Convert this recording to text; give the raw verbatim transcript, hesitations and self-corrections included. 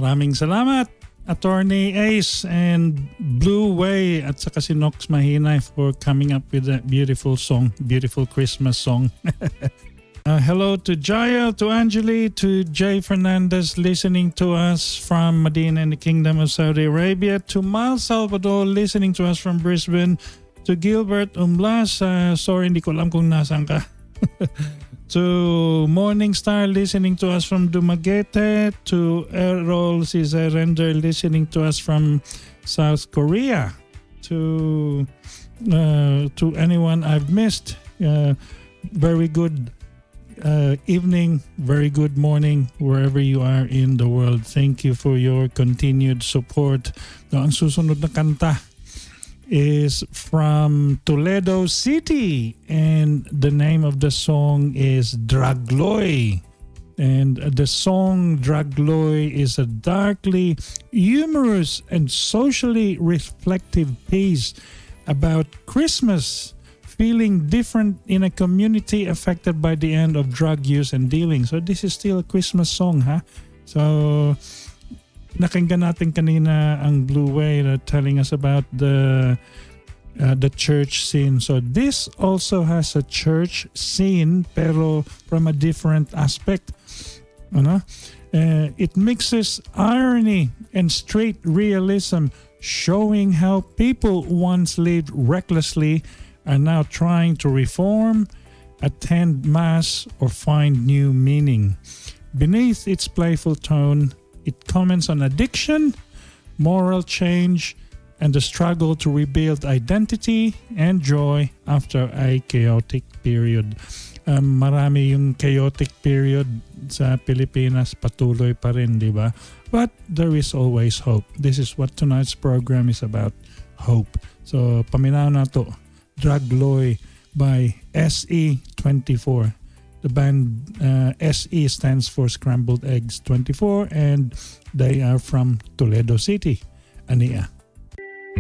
Maraming salamat, Attorney Ace and Blue Way at saka si Nox Mahinay for coming up with that beautiful song, beautiful Christmas song. uh, hello to Jael, to Angeli, to Jay Fernandez listening to us from Medina in the Kingdom of Saudi Arabia, to Miles Salvador listening to us from Brisbane, to Gilbert Umblas, uh, sorry hindi ko alam kung nasan ka. To Morning Star listening to us from Dumaguete, to Errol Cesarender listening to us from South Korea, to uh, to anyone I've missed, uh, very good uh, evening, very good morning wherever you are in the world. Thank you for your continued support. No, ang susunod na kanta is from Toledo City, and the name of the song is Dragloy. And the song Dragloy is a darkly humorous and socially reflective piece about Christmas feeling different in a community affected by the end of drug use and dealing. So this is still a Christmas song, ha? So nakinggan natin kanina ang Blue Way uh, telling us about the uh, the church scene. So this also has a church scene pero from a different aspect. Ano? Uh, it mixes irony and straight realism, showing how people once lived recklessly are now trying to reform, attend mass, or find new meaning. Beneath its playful tone, it comments on addiction, moral change, and the struggle to rebuild identity and joy after a chaotic period. Um, marami yung chaotic period sa Pilipinas, patuloy pa rin, di ba? But there is always hope. This is what tonight's program is about, hope. So, paminaw na to, Dragloy by S E twenty-four. The band uh, S E stands for Scrambled Eggs twenty-four, and they are from Toledo City. Ania.